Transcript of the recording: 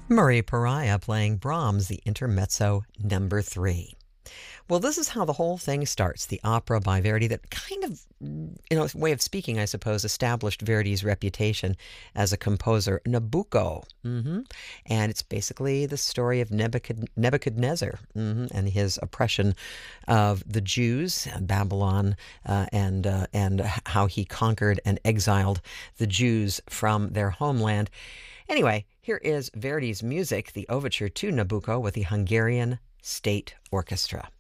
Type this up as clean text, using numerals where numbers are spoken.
Marie Pariah playing Brahms, the Intermezzo number 3. Well, this is how the whole thing starts. The opera by Verdi that kind of, way of speaking, I suppose, established Verdi's reputation as a composer. Nabucco. And it's basically the story of Nebuchadnezzar and his oppression of the Jews, Babylon, and how he conquered and exiled the Jews from their homeland. Anyway, here is Verdi's music, the overture to Nabucco with the Hungarian State Orchestra.